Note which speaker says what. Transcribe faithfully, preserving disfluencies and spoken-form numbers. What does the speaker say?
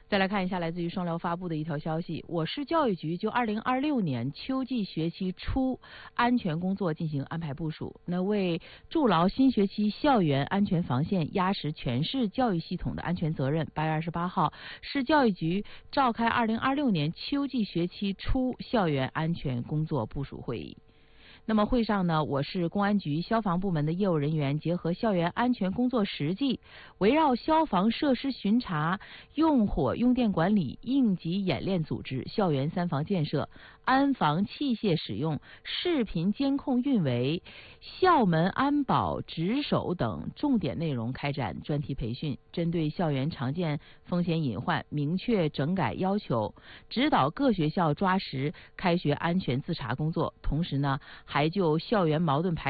Speaker 1: 再来看一下来自于双辽发布的一条消息，我市教育局就二零二六年秋季学期初安全工作进行安排部署。那为筑牢新学期校园安全防线，压实全市教育系统的安全责任，八月二十八号，市教育局召开二零二六年秋季学期初校园安全工作部署会议。那么会上呢，我市公安局消防部门的业务人员结合校园安全工作实际，围绕消防设施巡查、用火用电管理、应急演练组织、校园三防建设、安防器械使用、视频监控运维、校门安保值守等重点内容开展专题培训，针对校园常见风险隐患明确整改要求，指导各学校抓实开学安全自查工作。同时呢，还就校园矛盾排